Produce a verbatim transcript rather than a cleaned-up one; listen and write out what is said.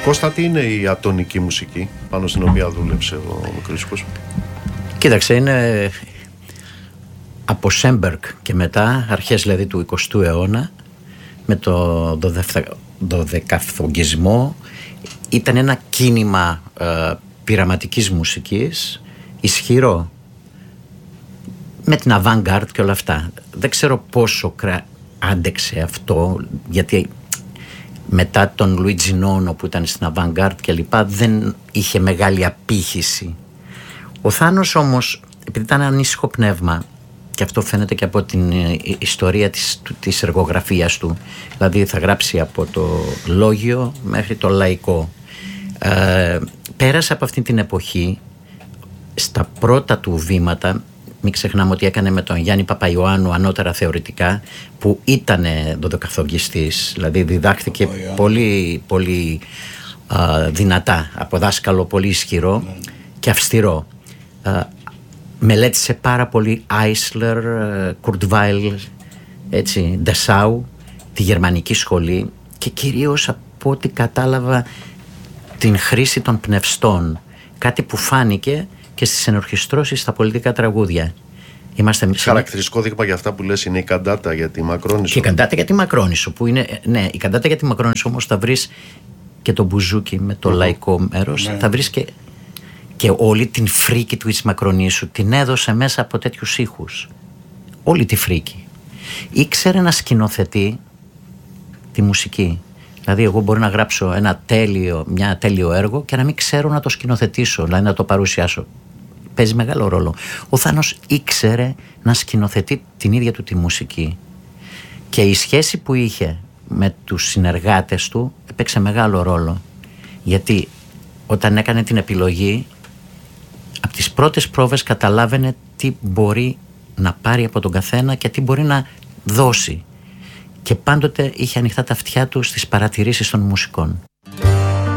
Κώστα, τι είναι η ατονική μουσική πάνω στην οποία δούλεψε ο Κρίσκος? Κοίταξε, είναι από Σέμπεργκ και μετά, αρχές δηλαδή του εικοστού αιώνα, με το δωδεκαφθογγισμό. Ήταν ένα κίνημα ε, πειραματικής μουσικής, ισχυρό, με την avant-garde και όλα αυτά. Δεν ξέρω πόσο κρα... άντεξε αυτό, γιατί μετά τον Λουίτζι Νόνο που ήταν στην avant-garde και λοιπά, δεν είχε μεγάλη απήχηση. Ο Θάνος όμως, επειδή ήταν ανήσυχο πνεύμα, και αυτό φαίνεται και από την ιστορία της, της εργογραφίας του, δηλαδή θα γράψει από το λόγιο μέχρι το λαϊκό, ε, πέρασε από αυτή την εποχή στα πρώτα του βήματα. Μην ξεχνάμε ότι έκανε με τον Γιάννη Παπαϊωάννου ανώτερα θεωρητικά, που ήταν δωδεκαφθογγιστής, δηλαδή διδάχθηκε Παπαϊωάννου. πολύ, πολύ α, δυνατά από δάσκαλο πολύ ισχυρό ναι. και αυστηρό. Α, μελέτησε πάρα πολύ Άισλερ, Κουρτ-Βάιλ, έτσι, Ντεσάου, τη γερμανική σχολή, και κυρίως από ό,τι κατάλαβα την χρήση των πνευστών, κάτι που φάνηκε και στις ενορχιστρώσεις στα πολιτικά τραγούδια. Είμαστε... Χαρακτηριστικό δείγμα για αυτά που λες είναι η καντάτα για τη Μακρόνισσο. Και η καντάτα για τη Μακρόνισσο, που είναι, ναι, η καντάτα για τη Μακρόνισσο όμως θα βρεις και το μπουζούκι με το mm-hmm. λαϊκό μέρος, mm-hmm. θα βρεις και, και όλη την φρίκη του της Μακρονήσου την έδωσε μέσα από τέτοιους ήχους. Όλη τη φρίκη. Ήξερε να σκηνοθετεί τη μουσική. Δηλαδή, εγώ μπορώ να γράψω ένα τέλειο, μια τέλειο έργο και να μην ξέρω να το σκηνοθετήσω, δηλαδή να το παρουσιάσω. Παίζει μεγάλο ρόλο. Ο Θάνος ήξερε να σκηνοθετεί την ίδια του τη μουσική. Και η σχέση που είχε με τους συνεργάτες του έπαιξε μεγάλο ρόλο. Γιατί όταν έκανε την επιλογή, από τις πρώτες πρόβες καταλάβαινε τι μπορεί να πάρει από τον καθένα και τι μπορεί να δώσει. Και πάντοτε είχε ανοιχτά τα αυτιά του στις παρατηρήσεις των μουσικών.